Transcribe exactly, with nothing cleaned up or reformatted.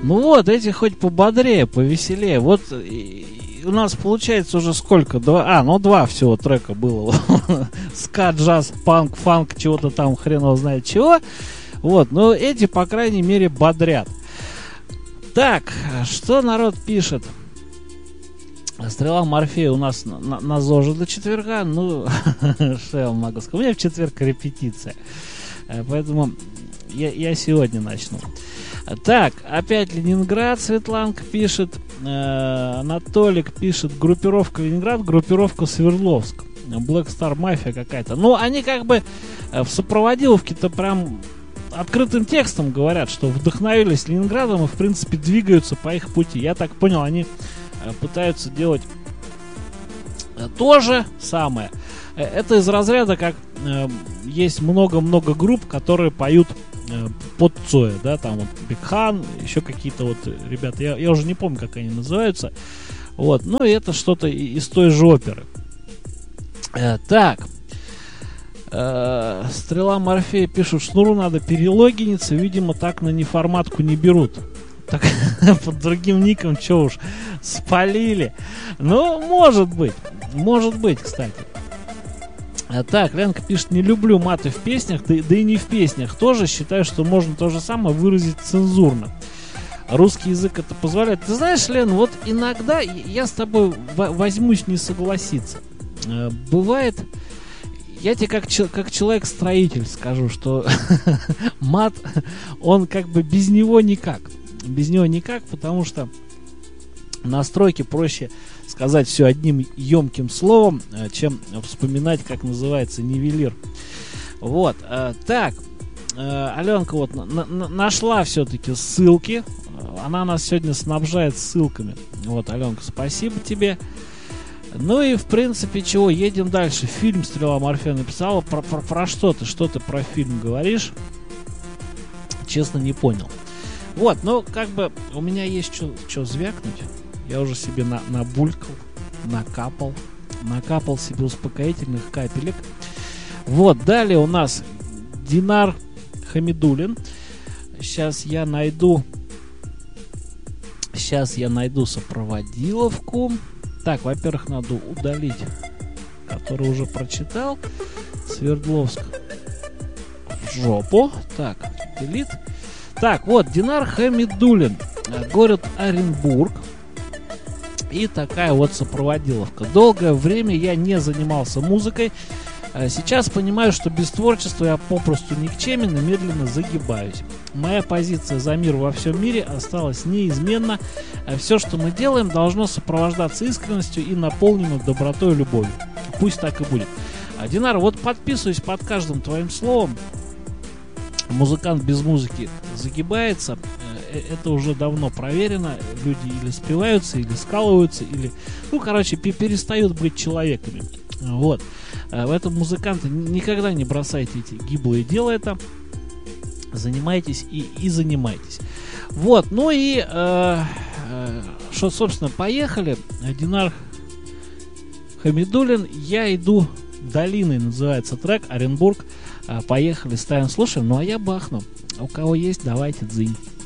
Ну вот, эти хоть пободрее, повеселее. Вот и у нас получается уже сколько? Два, а, ну два всего трека было. Ска, джаз, панк, фанк, чего-то там, хрен его знает чего. Вот, но эти, по крайней мере, бодрят. Так, что народ пишет? Стрела Морфея у нас на, на, на ЗОЖе до четверга. Ну, что я вам могу сказать? У меня в четверг репетиция. Поэтому я, я сегодня начну. Так, опять Ленинград, Светланка пишет. Э, Анатолик пишет. Группировка Ленинград, группировка Свердловск. Black Star Mafia какая-то. Ну, они как бы в сопроводиловке-то прям открытым текстом говорят, что вдохновились Ленинградом и, в принципе, двигаются по их пути. Я так понял, они пытаются делать то же самое. Это из разряда, как э, есть много-много групп, которые поют э, под Цоя, да, там вот Бигхан, еще какие-то вот ребята, я, я уже не помню, как они называются. Вот, ну и это что-то из той же оперы. Э, так. Э, Стрела Морфея пишут, шнуру надо перелогиниться, видимо, так на неформатку не берут. Так, под другим ником, что уж, спалили. Ну, может быть. Может быть, кстати. А так, Ленка пишет, не люблю маты в песнях, да, да и не в песнях тоже. Считаю, что можно то же самое выразить цензурно. Русский язык это позволяет. Ты знаешь, Лен, вот иногда я с тобой возьмусь не согласиться. Бывает, я тебе как, как человек-строитель скажу, что мат, он как бы без него никак. Без него никак, потому что настройки проще сказать все одним емким словом, чем вспоминать, как называется нивелир. Вот, так, Аленка вот на- на- нашла все-таки ссылки. Она нас сегодня снабжает ссылками. Вот, Аленка, спасибо тебе. Ну и в принципе чего, едем дальше. Фильм Стрела Морфея написала. Про, про, про что ты? Что ты про фильм говоришь? Честно, не понял. Вот, ну, как бы, у меня есть что звякнуть. Я уже себе на, набулькал, накапал. Накапал себе успокоительных капелек. Вот, далее у нас Динар Хамидуллин. Сейчас я найду... Сейчас я найду сопроводиловку. Так, во-первых, надо удалить, который уже прочитал. Свердловск в жопу. Так, делит. Так, вот, Динар Хамидуллин, город Оренбург. И такая вот сопроводиловка. Долгое время я не занимался музыкой. Сейчас понимаю, что без творчества я попросту никчемен и медленно загибаюсь. Моя позиция за мир во всем мире осталась неизменна. Все, что мы делаем, должно сопровождаться искренностью и наполнено добротой и любовью. Пусть так и будет. Динар, вот подписываюсь под каждым твоим словом. Музыкант без музыки загибается. Это уже давно проверено. Люди или спиваются, или скалываются, или, ну, короче, перестают быть человеками. Вот. В этом музыканты никогда не бросайте эти гиблые дела это. Занимайтесь и, и занимайтесь. Вот. Ну и э, э, что, собственно, поехали. Динар Хамидуллин. Я иду долиной, называется трек. Оренбург. Поехали, ставим, слушаем. Ну а я бахну. У кого есть, давайте дзынь.